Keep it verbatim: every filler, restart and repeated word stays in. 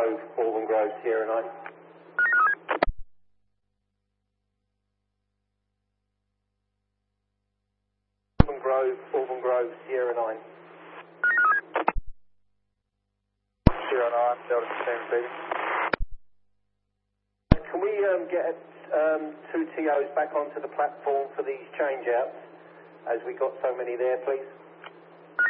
Grove, Auburn Grove, Sierra nine. Auburn Grove, Auburn Grove, Sierra nine. Sierra nine, Delta ten, please. Can we um, get um, two T Os back onto the platform for these change outs, as we got so many there, please?